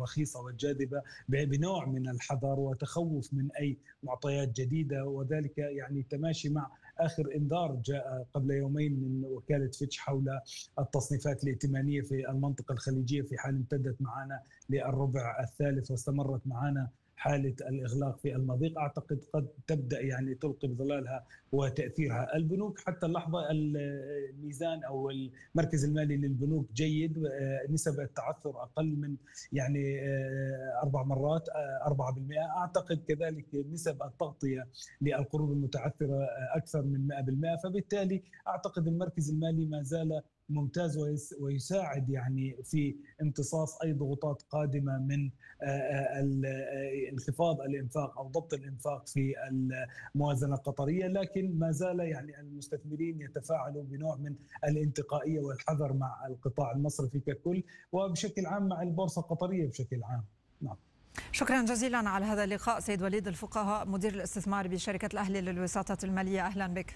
الرخيصة والجاذبة بنوع من الحذر وتخوف من أي معطيات جديدة، وذلك يعني تماشي مع آخر إنذار جاء قبل يومين من وكالة فيتش حول التصنيفات الائتمانية في المنطقة الخليجية في حال امتدت معنا للربع الثالث واستمرت معنا حالة الإغلاق في المضيق. أعتقد قد تبدأ يعني تلقي بظلالها وتأثيرها. البنوك حتى اللحظة الميزان أو المركز المالي للبنوك جيد، نسب التعثر أقل من يعني 4%. أعتقد كذلك نسب التغطية للقروض المتعثرة أكثر من 100%. فبالتالي أعتقد المركز المالي ما زال ممتاز ويساعد يعني في امتصاص أي ضغوطات قادمة من انخفاض الإنفاق أو ضبط الإنفاق في الموازنة القطرية. لكن ما زال يعني المستثمرين يتفاعلوا بنوع من الانتقائية والحذر مع القطاع المصرفي ككل، وبشكل عام مع البورصة القطرية بشكل عام. نعم. شكرا جزيلا على هذا اللقاء سيد وليد الفقهاء، مدير الاستثمار بشركة الأهلي للوساطة المالية. أهلا بك.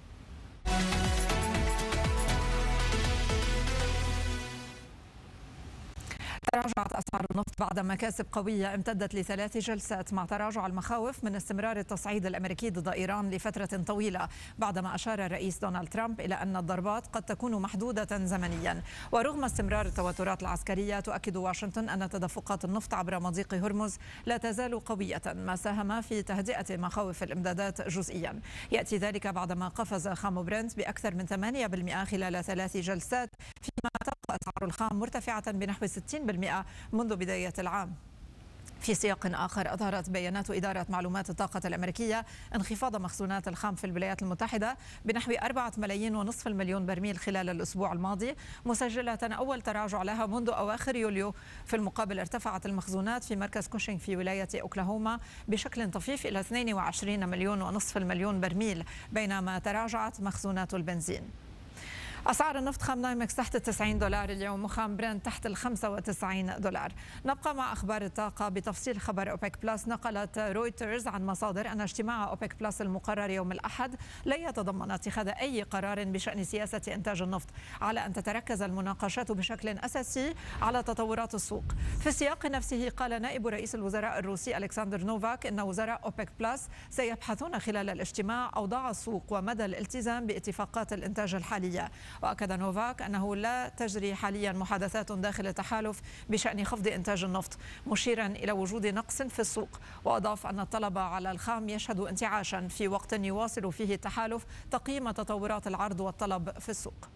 تراجعت أسعار النفط بعد مكاسب قوية امتدت ل3 جلسات، مع تراجع المخاوف من استمرار التصعيد الأمريكي ضد إيران لفترة طويلة، بعدما أشار الرئيس دونالد ترامب إلى أن الضربات قد تكون محدودة زمنيا. ورغم استمرار التوترات العسكرية، تؤكد واشنطن أن تدفقات النفط عبر مضيق هرمز لا تزال قوية، ما ساهم في تهدئة مخاوف الإمدادات جزئيا. يأتي ذلك بعدما قفز خام برنت بأكثر من 8% خلال 3 جلسات، فيما تبقى أسعار الخام مرتفعة بنحو 60% منذ بداية العام. في سياق آخر، أظهرت بيانات إدارة معلومات الطاقة الأمريكية انخفاض مخزونات الخام في الولايات المتحدة بنحو 4.5 مليون برميل خلال الأسبوع الماضي، مسجلة أول تراجع لها منذ أواخر يوليو. في المقابل، ارتفعت المخزونات في مركز كوشينغ في ولاية أوكلاهوما بشكل طفيف إلى 22.5 مليون برميل، بينما تراجعت مخزونات البنزين. أسعار النفط خام نايمكس تحت $90 اليوم، وخام برنت تحت $95. نبقى مع أخبار الطاقة بتفصيل خبر أوبك بلس. نقلت رويترز عن مصادر أن اجتماع أوبك بلس المقرر يوم الأحد لا يتضمن اتخاذ أي قرار بشأن سياسة إنتاج النفط، على أن تتركز المناقشات بشكل أساسي على تطورات السوق. في السياق نفسه، قال نائب رئيس الوزراء الروسي ألكسندر نوفاك إن وزراء أوبك بلس سيبحثون خلال الاجتماع أوضاع السوق ومدى الالتزام باتفاقات الإنتاج الحالية. وأكد نوفاك أنه لا تجري حاليا محادثات داخل التحالف بشأن خفض إنتاج النفط، مشيرا إلى وجود نقص في السوق. وأضاف أن الطلب على الخام يشهد انتعاشا في وقت يواصل فيه التحالف تقييم تطورات العرض والطلب في السوق.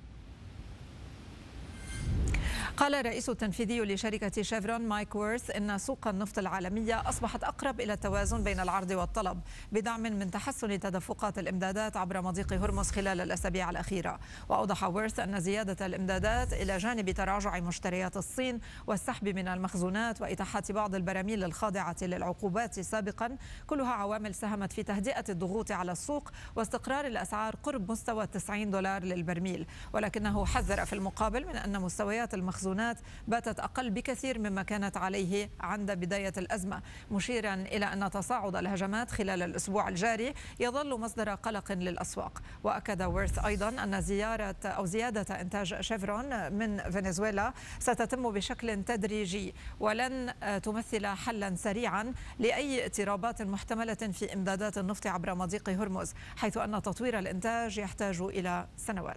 قال الرئيس التنفيذي لشركة شيفرون مايك ويرث إن سوق النفط العالمية أصبحت أقرب إلى التوازن بين العرض والطلب، بدعم من تحسن تدفقات الإمدادات عبر مضيق هرمز خلال الأسابيع الأخيرة. وأوضح ويرث أن زيادة الإمدادات إلى جانب تراجع مشتريات الصين والسحب من المخزونات وإتاحة بعض البراميل الخاضعة للعقوبات سابقا كلها عوامل ساهمت في تهدئة الضغوط على السوق واستقرار الأسعار قرب مستوى $90 للبرميل. ولكنه حذر في المقابل من أن مستويات المخزونات باتت أقل بكثير مما كانت عليه عند بداية الأزمة، مشيرا إلى أن تصاعد الهجمات خلال الأسبوع الجاري يظل مصدر قلق للأسواق. وأكد ويرث أيضا أن زيادة إنتاج شيفرون من فنزويلا ستتم بشكل تدريجي ولن تمثل حلا سريعا لأي اضطرابات محتملة في إمدادات النفط عبر مضيق هرمز، حيث أن تطوير الإنتاج يحتاج إلى سنوات.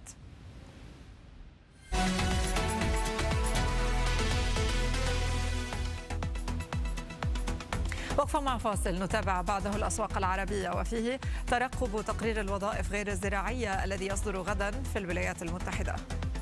وقفة مع فاصل نتابع بعده الأسواق العربية، وفيه ترقب تقرير الوظائف غير الزراعية الذي يصدر غدا في الولايات المتحدة.